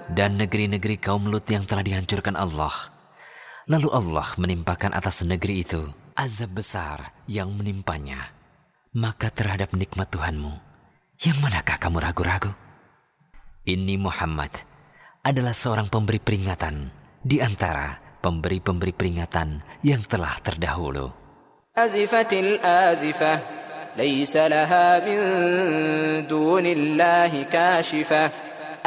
dan negeri-negeri kaum Lut yang telah dihancurkan Allah. Lalu Allah menimpakan atas negeri itu azab besar yang menimpanya. Maka terhadap nikmat Tuhanmu, yang manakah kamu ragu-ragu? Ini Muhammad adalah seorang pemberi peringatan di antara pemberi-pemberi peringatan yang telah terdahulu. Azifatil azifah, laisa laha min dunillahi kashifah.